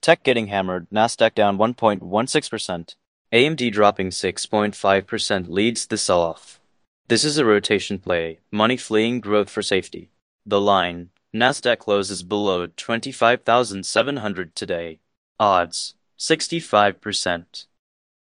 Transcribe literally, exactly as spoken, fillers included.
Tech getting hammered, Nasdaq down one point one six percent. A M D dropping six point five percent leads the sell-off. This is a rotation play, money fleeing growth for safety. The line, Nasdaq closes below twenty-five thousand seven hundred today. Odds, sixty-five percent.